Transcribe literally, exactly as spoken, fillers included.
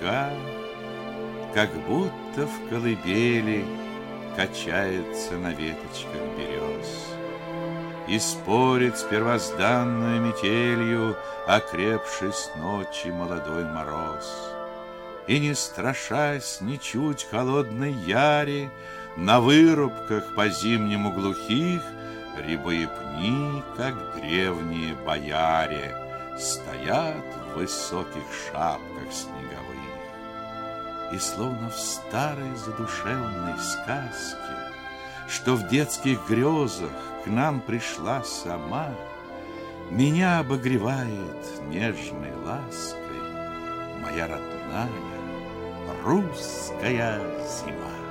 луга, как будто в колыбели качается на веточках берез. И спорит с первозданной метелью окрепший с ночи молодой мороз. И не страшась ничуть холодной яри, на вырубках по-зимнему глухих рябые пни, как древние бояре, стоят в высоких шапках снеговых. И словно в старой задушевной сказке, что в детских грезах к нам пришла сама, меня обогревает нежной лаской моя родная русская зима.